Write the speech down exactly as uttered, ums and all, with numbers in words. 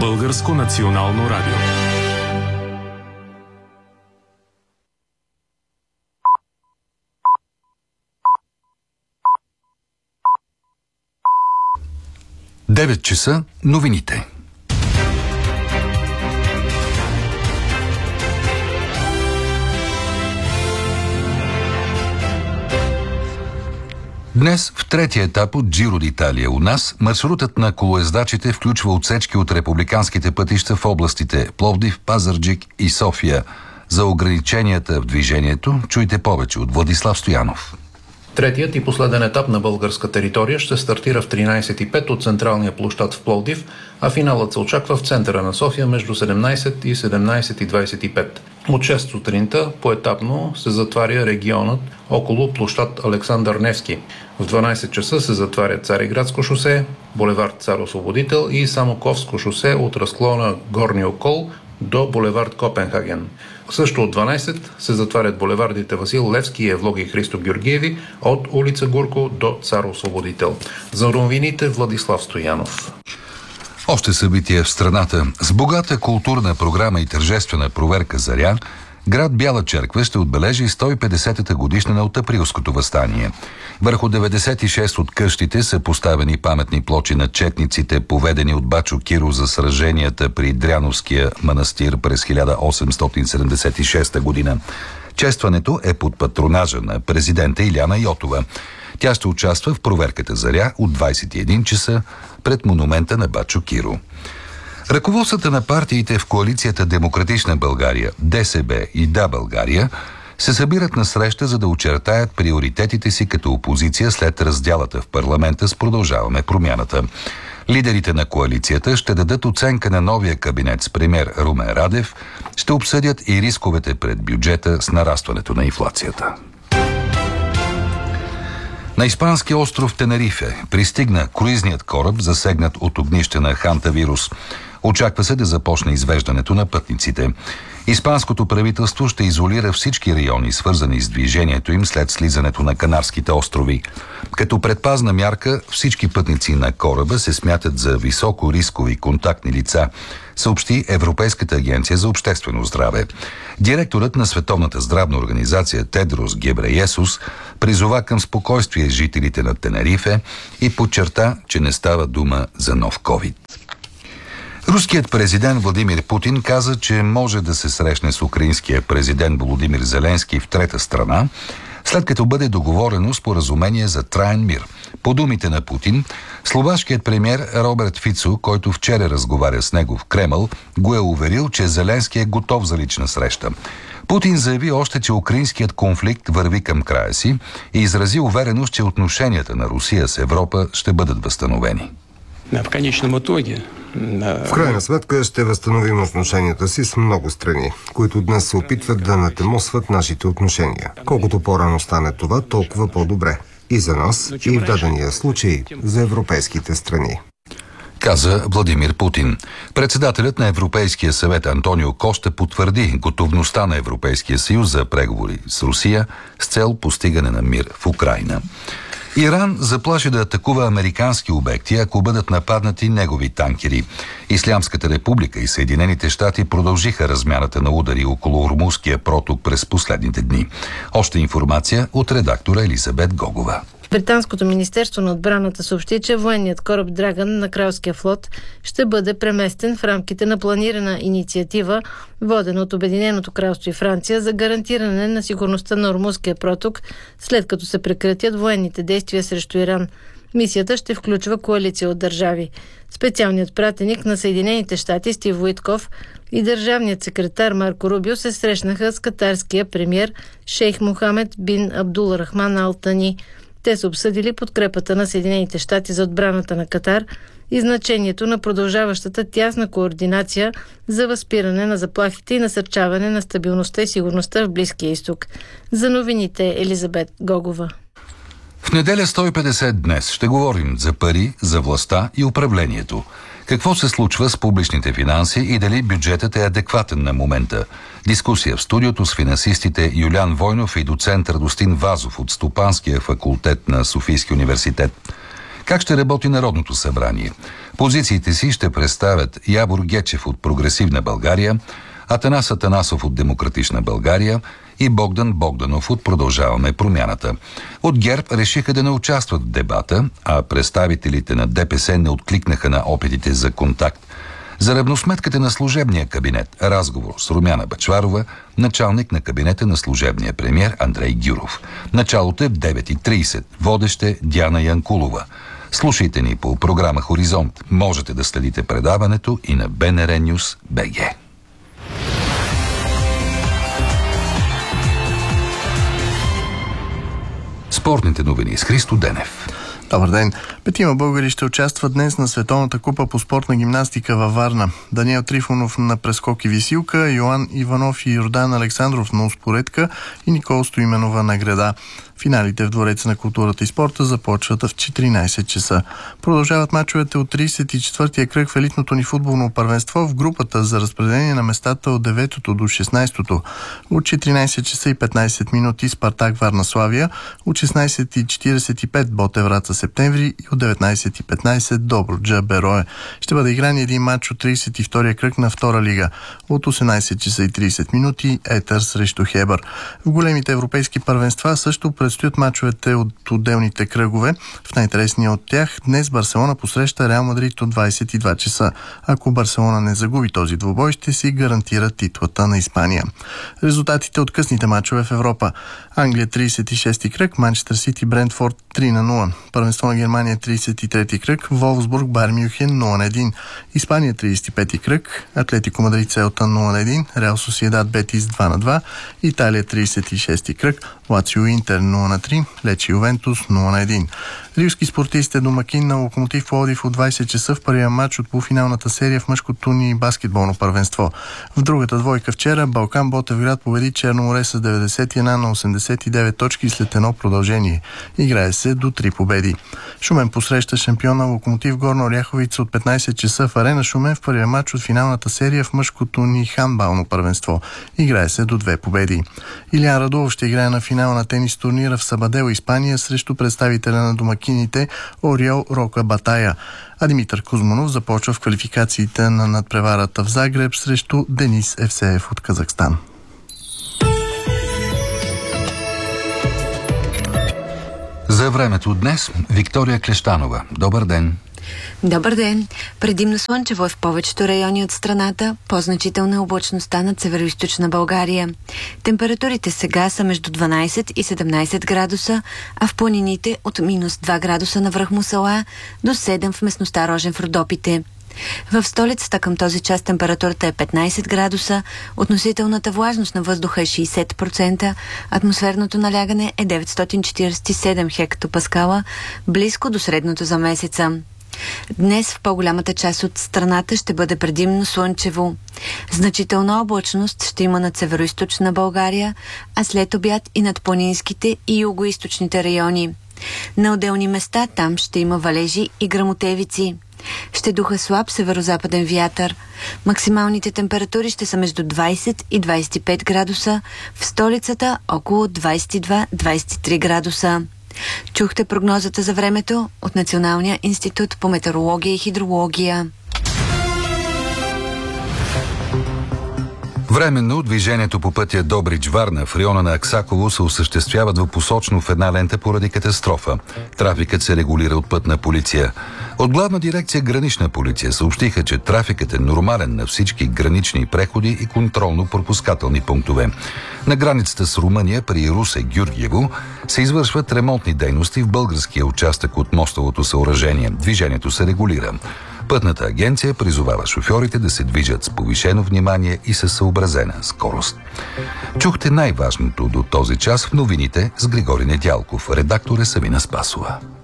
Българско национално радио. девет часа новините. Днес в третия етап от Джиро d'Italia у нас маршрутът на колоездачите включва отсечки от републиканските пътища в областите Пловдив, Пазарджик и София. За ограниченията в движението чуйте повече от Владислав Стоянов. Третият и последен етап на българска територия ще стартира в тринайсет и пет от централния площад в Пловдив, а финалът се очаква в центъра на София между седемнайсет и седемнайсет и двайсет и пет. От шест сутринта поетапно се затваря регионът около площад Александър Невски. В дванайсет часа се затваря Цариградско шосе, булевард Цар Освободител и Самоковско шосе от разклона Горни Окол до булевард Копенхаген. Също от дванайсет се затварят булевардите Васил Левски и Евлоги Христо Георгиеви от улица Гурко до Цар Освободител. За новините Владислав Стоянов. Още събития в страната. С богата културна програма и тържествена проверка Заря, град Бяла Черква ще отбележи сто и петдесетата годишнина от Априлското въстание. Върху деветдесет и шест от къщите са поставени паметни плочи на четниците, поведени от Бачо Киро за сраженията при Дряновския манастир през хиляда осемстотин седемдесет и шеста година. Честването е под патронажа на президента Иляна Йотова. Тя ще участва в проверката Заря от двайсет и един часа пред монумента на Бачо Киро. Ръководствата на партиите в коалицията Демократична България, ДСБ и Да България се събират на среща, за да очертаят приоритетите си като опозиция след разделата в парламента с Продължаваме промяната. Лидерите на коалицията ще дадат оценка на новия кабинет с премиер Румен Радев, ще обсъдят и рисковете пред бюджета с нарастването на инфлацията. На испанския остров Тенерифе пристигна круизният кораб, засегнат от огнище на хантавирус. Очаква се да започне извеждането на пътниците. Испанското правителство ще изолира всички райони, свързани с движението им след слизането на Канарските острови. Като предпазна мярка, всички пътници на кораба се смятат за високо рискови контактни лица, съобщи Европейската агенция за обществено здраве. Директорът на Световната здравна организация Тедрос Гебрейесус призова към спокойствие жителите на Тенерифе и подчерта, че не става дума за нов ковид. Руският президент Владимир Путин каза, че може да се срещне с украинския президент Володимир Зеленски в трета страна, след като бъде договорено споразумение за траен мир. По думите на Путин, словашкият премиер Роберт Фицо, който вчера разговаря с него в Кремъл, го е уверил, че Зеленски е готов за лична среща. Путин заяви още, че украинският конфликт върви към края си и изрази увереност, че отношенията на Русия с Европа ще бъдат възстановени. В конечном итоге В крайна сметка ще възстановим отношенията си с много страни, които днес се опитват да натемосват нашите отношения. Колкото по-рано стане това, толкова по-добре. И за нас, и в дадения случай за европейските страни. Каза Владимир Путин. Председателят на Европейския съвет Антонио Коста потвърди готовността на Европейския съюз за преговори с Русия с цел постигане на мир в Украйна. Иран заплаши да атакува американски обекти, ако бъдат нападнати негови танкери. Ислямската република и Съединените щати продължиха размяната на удари около Ормузския проток през последните дни. Още информация от редактора Елизабет Гогова. Британското министерство на отбраната съобщи, че военният кораб Драгън на Кралския флот ще бъде преместен в рамките на планирана инициатива, водена от Обединеното кралство и Франция за гарантиране на сигурността на Ормузския проток, след като се прекратят военните действия срещу Иран. Мисията ще включва коалиция от държави. Специалният пратеник на Съединените щати Стив Уитков и държавният секретар Марко Рубио се срещнаха с катарския премиер шейх Мохамед бин Абдул Рахман Ал Тани. Те са обсъдили подкрепата на Съединените щати за отбраната на Катар и значението на продължаващата тясна координация за възпиране на заплахите и насърчаване на стабилността и сигурността в Близкия изток. За новините Елизабет Гогова. В неделя сто и петдесет днес ще говорим за пари, за властта и управлението. Какво се случва с публичните финанси и дали бюджетът е адекватен на момента? Дискусия в студиото с финансистите Юлиан Войнов и доцент Радостин Вазов от Стопанския факултет на Софийския университет. Как ще работи Народното събрание? Позициите си ще представят Явор Гечев от Прогресивна България, Атанас Атанасов от Демократична България и Богдан Богданов от Продължаваме промяната. От ГЕРБ решиха да не участват в дебата, а представителите на ДПС не откликнаха на опитите за контакт. За равносметката на служебния кабинет разговор с Румяна Бъчварова, началник на кабинета на служебния премиер Андрей Гюров. Началото е в девет и трийсет. Водеща е Диана Янкулова. Слушайте ни по програма Хоризонт. Можете да следите предаването и на Б Н Р Нюс Б Г. Спортните новини с Христо Денев. Добър ден! Петима българи ще участват днес на Световната купа по спортна гимнастика във Варна. Даниел Трифонов на прескок и висилка, Йоан Иванов и Йордан Александров на успоредка и Никола Стоименова на греда. Финалите в Двореца на културата и спорта започват в четиринайсет часа. Продължават мачовете от трийсет и четвъртия кръг в елитното ни футболно първенство в групата за разпределение на местата от деветото до шестнайсето. От четиринайсет часа и петнайсет минути Спартак Варна Славия, от шестнайсет и четирийсет и пет Ботев Враца Септември и от деветнайсет и петнайсет Добруджа Берое. Ще бъде игран един матч от трийсет и втория кръг на втора лига. От осемнайсет часа и трийсет минути Етър срещу Хебър. В големите европейски първенства също предстоят мачовете от отделните кръгове. В най-интересния от тях днес Барселона посреща Реал Мадрид от двайсет и два часа. Ако Барселона не загуби този двубой, ще си гарантира титлата на Испания. Резултатите от късните мачове в Европа. Англия трийсет и шести кръг, Манчестър Сити Брентфорд три на нула. Първенство на Германия трийсет и трети кръг, Волфсбург Байер Мюнхен нула на един. Испания трийсет и пети кръг, Атлетико Мадрид Селта нула на един, Реал Сосиедад Бетис два на два, Италия трийсет и шести кръг, Лацио Интер нула на три, Лечи Ювентус нула на един. Ривски спортист е домакин на Локомотив Пловдив от двайсет часа в първия матч от полуфиналната серия в мъжкото ни баскетболно първенство. В другата двойка вчера Балкан Ботевград победи Черно море с деветдесет и едно на осемдесет и девет точки след едно продължение. Играе се до три победи. Шумен посреща шампиона Локомотив Горна Оряховица от петнайсет часа в арена Шумен в първия матч от финалната серия в мъжкото ни хандбално първенство. Играе се до две победи. Илиян Радулов ще играе на финал на тенис турнира в Сабадел, Испания срещу представителя на домакините Ориол Рока Батая. А Димитър Кузманов започва в квалификациите на надпреварата в Загреб срещу Денис Евсеев от Казахстан. За времето днес Виктория Клещанова. Добър ден! Добър ден! Предимно слънчево е в повечето райони от страната, по-значителна е облачността над североизточна България. Температурите сега са между дванайсет и седемнайсет градуса, а в планините от минус два градуса на връх Мусала до седем в местността Рожен в Родопите. В столицата към този час температурата е петнайсет градуса, относителната влажност на въздуха е шейсет процента, атмосферното налягане е деветстотин четирийсет и седем хектопаскала, близко до средното за месеца. Днес в по-голямата част от страната ще бъде предимно слънчево. Значителна облачност ще има над североизточна България, а след обяд и над планинските и югоизточните райони. На отделни места там ще има валежи и гръмотевици. Ще духа слаб северозападен вятър. Максималните температури ще са между двайсет и двайсет и пет градуса, в столицата около двайсет и два до двайсет и три градуса. Чухте прогнозата за времето от Националния институт по метеорология и хидрология. Временно движението по пътя Добрич-Варна в района на Аксаково се осъществява двупосочно в една лента поради катастрофа. Трафикът се регулира от пътна полиция. От Главна дирекция Гранична полиция съобщиха, че трафикът е нормален на всички гранични преходи и контролно-пропускателни пунктове. На границата с Румъния при Русе-Гюргиево се извършват ремонтни дейности в българския участък от мостовото съоръжение. Движението се регулира. Пътната агенция призовава шофьорите да се движат с повишено внимание и със съобразена скорост. Чухте най-важното до този час в новините с Григорий Недялков. Редактор е Савина Спасова.